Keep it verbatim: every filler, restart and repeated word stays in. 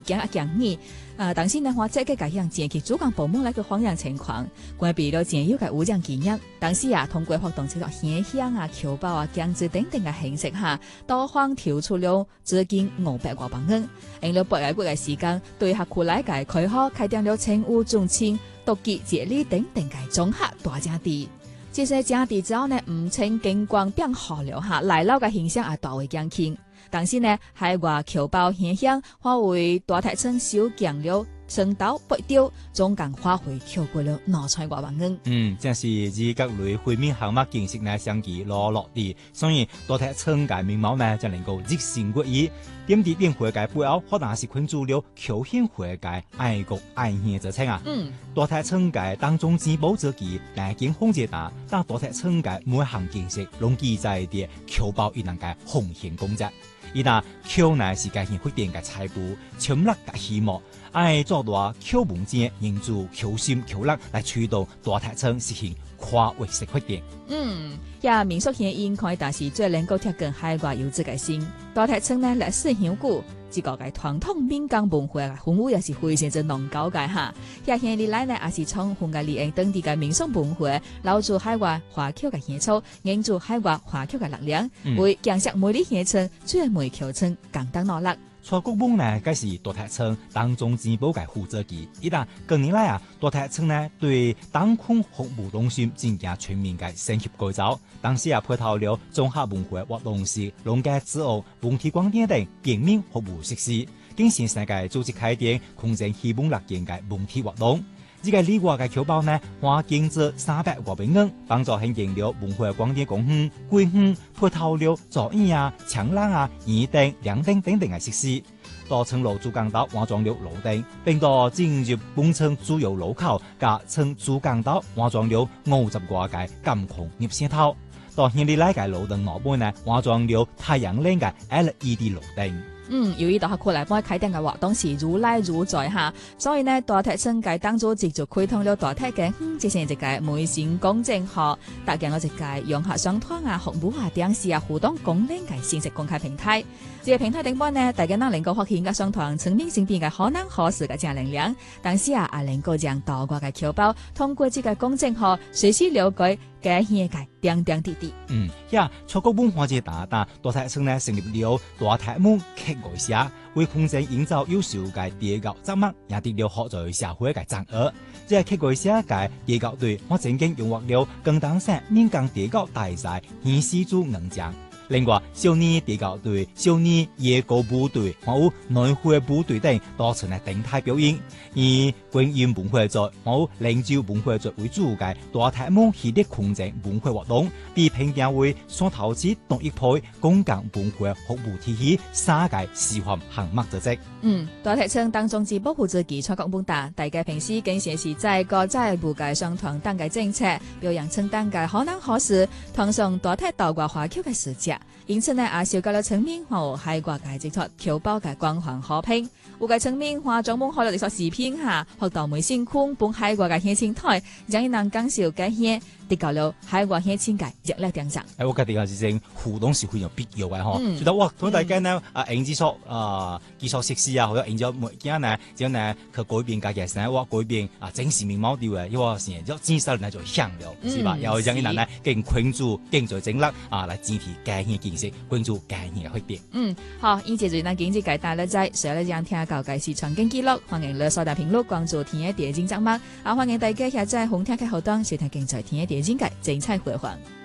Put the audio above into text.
驚啊驚你，啊！當時呢，我這個家鄉前期主管部門來個荒涼情況，關閉了現有嘅污染經驗。當時啊，通過活動製作現象啊、求包啊、講字等等嘅形式下，多方調出了資金五百多萬元，用了八個月嘅時間，對客戶來嘅開發開展了清污重清、毒潔節理等等嘅綜合大正地。這些正地之後呢，唔清景觀變好了下，來佬嘅形象也大為減輕。當時呢，海外僑胞現象化為大台村小強了，升到北調，總共花費超過了兩千多萬元。 嗯，正是以各類惠民項目形式呢相繼落落地，所以大台村嘅面貌呢就能夠日新月異。點滴變化嘅背後，可能是困住了邱顯輝嘅愛國愛縣之稱啊。嗯，大台村嘅當中之寶之記，南京紅姐打，但大台村嘅每項建設，攏記載啲僑胞一人嘅奉獻功績。伊那邱乃是家鄉發展嘅財富，潛力嘅希望，愛做大邱文正凝住邱心邱力來驅動大台村實行跨域式發展。嗯，也民俗現應該，但是最能夠貼近海外優質嘅心。大台村呢歷史悠久，這個嘅傳統民間文化嘅風物也是非常之濃厚嘅哈。也現歷來呢也是充分嘅利用當地嘅民俗文化，留住海外華僑嘅現狀，凝住海外華僑嘅力量，嗯、為建設美麗現村、最美僑村共同努力。蔡國鋒呢，該是大台村當中之寶嘅負責機。一旦近年來啊，大台村呢對當區服務中心進行全面嘅升級改造，當時啊配套了綜合文化活動室、農家子屋、文體廣電等便民服務設施，經線上嘅組織開展空前希望樂見嘅文體活動。呢個里外嘅僑胞呢，花經至三百多萬元，幫助興建了文化廣電公園、桂園，配套了座椅啊、長廊啊、椅凳、涼亭等等嘅設施。到村路主港道換裝了路燈，並到進入本村主要路口加村主港道換裝了五十多個監控攝像頭。到現在來嘅路燈內部呢，換裝了太陽能嘅 L E D 路燈。嗯，由於大客來幫開店嘅活動是如來如在哈，所以呢大台村嘅當初直接開通了大台嘅，嗯，即係一個微信公眾號，搭建咗一個融合商湯啊、服務啊、電視啊、互動功能嘅信息公開平台。這個平台頂端呢，大家能能夠發現嘅商湯村民身邊嘅可能可視嘅正能量，但是啊，也能夠將大國嘅僑胞通過這個公眾號隨時了解家鄉嘅點點滴滴。嗯，呀，蔡國鋒花姐大大大台村呢成立了大台門客外社，為空間營造優秀嘅地教節目，也得了學在社會嘅讚譽。這個客外社嘅地教隊，我曾經用獲了廣東省民間地教大賽縣市組銀獎。另外，少年地教隊、少年野歌部隊、還有內會部隊等多層嘅動態表演，以觀音文化節、還有靈州文化節為主嘅大台門系列空間文化活動，被評價為雙頭子同一派公共文化服務體系三個示範項目之一。嗯，大台村當中之保護自己蔡國鋒大，大家平時更顯示在個在部嘅上堂等嘅政策，表揚村當嘅可能可視，同上大台道國華僑嘅世界。因此呢，也受到了村民和海外嘅接觸僑胞嘅廣泛好評。有嘅村民話專門開咗一個視頻下，學到微信空本海外嘅鄉親台，讓伊能感受嘅鄉，得到了海外鄉親嘅熱烈讚賞。誒，我覺得係真互動是非常必要嘅嗬。覺得哇，同大家呢啊，營之所啊，基礎設施啊，或者營咗物件呢，只要呢去改變家嘅生活，改變啊整市面貌啲嘅，因為成要至少嚟做香料，是吧？然後讓伊能呢更關注、更在整力啊，來支持家鄉建設，關注家鄉嘅發展。嗯，好，以前最呢經濟界帶嚟在，所以咧將聽教嘅是傳經記錄，歡迎嚟收睇評論，關注天一地經節目，啊歡迎大家下載紅聽嘅後端收聽精彩天一地經嘅精彩回放。